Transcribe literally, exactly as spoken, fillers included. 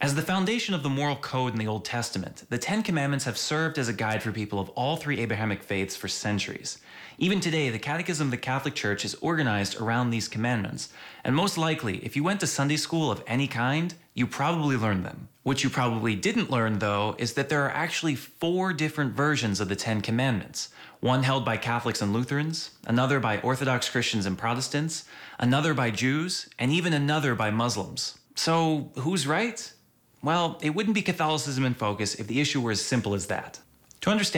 As the foundation of the moral code in the Old Testament, the Ten Commandments have served as a guide for people of all three Abrahamic faiths for centuries. Even today, the Catechism of the Catholic Church is organized around these commandments, and most likely, if you went to Sunday school of any kind, you probably learned them. What you probably didn't learn, though, is that there are actually four different versions of the Ten Commandments. One held by Catholics and Lutherans, another by Orthodox Christians and Protestants, another by Jews, and even another by Muslims. So, who's right? Well, it wouldn't be Catholicism in focus if the issue were as simple as that. To understand